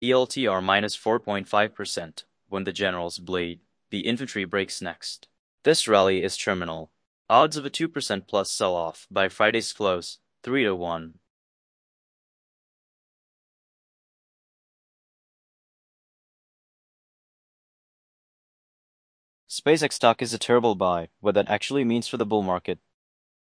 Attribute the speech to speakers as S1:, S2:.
S1: ELTR minus 4.5% when the generals bleed. The infantry breaks next. This rally is terminal. Odds of a 2% plus sell-off by Friday's close, 3-1. SpaceX stock is a terrible buy. What that actually means for the bull market